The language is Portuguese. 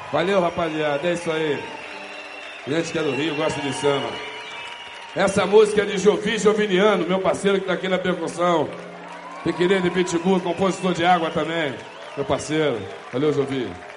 Valeu, rapaziada, é isso aí. Gente que é do Rio, gosta de samba. Essa música é de Jovi Joviniano, meu parceiro que tá aqui na percussão. Pequenino de Pitbull, compositor de água também, meu parceiro. Valeu, Jovi.